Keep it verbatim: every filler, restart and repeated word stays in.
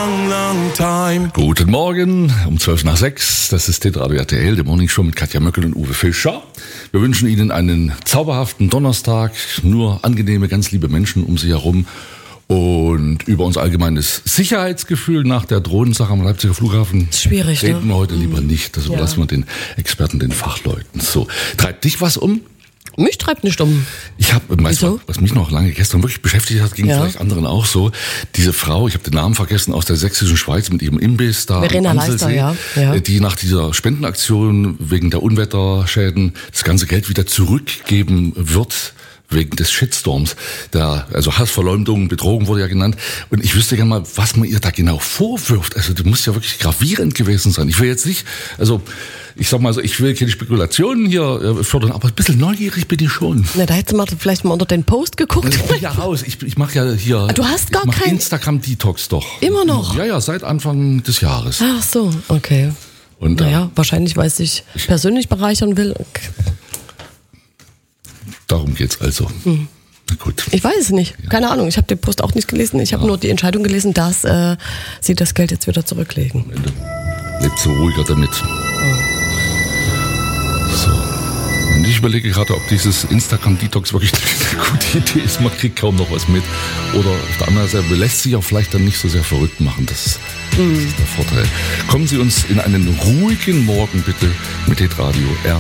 long, long time. Guten Morgen, um zwölf nach sechs. Das ist Hitradio R T L, der Morning Show mit Katja Möckel und Uwe Fischer. Wir wünschen Ihnen einen zauberhaften Donnerstag, nur angenehme, ganz liebe Menschen um Sie herum. Und über unser allgemeines Sicherheitsgefühl nach der Drohnensache am Leipziger Flughafen schwierig, reden ne? wir heute lieber nicht. Das ja. überlassen wir den Experten, den Fachleuten. So, treibt dich was um? Mich treibt nicht um. Ich habe, weißt du, was mich noch lange gestern wirklich beschäftigt hat, ging ja. vielleicht anderen auch so. Diese Frau, ich habe den Namen vergessen, aus der sächsischen Schweiz mit ihrem Imbiss da Verena am Leister, Amselsee, ja. Ja. die nach dieser Spendenaktion wegen der Unwetterschäden das ganze Geld wieder zurückgeben wird. Wegen des Shitstorms, der, also Hassverleumdung, Betrogen wurde ja genannt. Und ich wüsste gerne mal, was man ihr da genau vorwirft. Also das muss ja wirklich gravierend gewesen sein. Ich will jetzt nicht, also ich sag mal so, ich will keine Spekulationen hier fördern, aber ein bisschen neugierig bin ich schon. Na, da hättest du mal vielleicht mal unter den Post geguckt. Ich bin ja raus. Ich, ich mache ja hier. Ah, du hast gar ich mach kein Instagram-Detox doch. Immer noch? Ja, ja, seit Anfang des Jahres. Ach so, okay. Und, naja, äh, wahrscheinlich, weil es sich persönlich bereichern will. Okay. Darum geht's also. Hm. Na gut. Ich weiß es nicht. Ja. Keine Ahnung. Ich habe den Post auch nicht gelesen. Ich habe ja. nur die Entscheidung gelesen, dass äh, sie das Geld jetzt wieder zurücklegen. Am Ende lebt sie ruhiger damit. Oh. So. Und ich überlege gerade, ob dieses Instagram-Detox wirklich eine gute Idee ist. Man kriegt kaum noch was mit. Oder auf der anderen Seite lässt sich auch vielleicht dann nicht so sehr verrückt machen. Das ist, mm. das ist der Vorteil. Kommen Sie uns in einen ruhigen Morgen bitte mit Hitradio R.